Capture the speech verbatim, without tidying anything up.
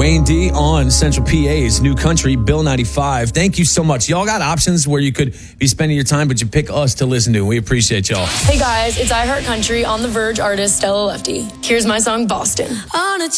Wayne D on Central P A's New Country, Bill ninety-five. Thank you so much. Y'all got options where you could be spending your time, but you pick us to listen to. We appreciate y'all. Hey guys, it's I Heart Country on The Verge artist Stella Lefty. Here's my song, Boston. On a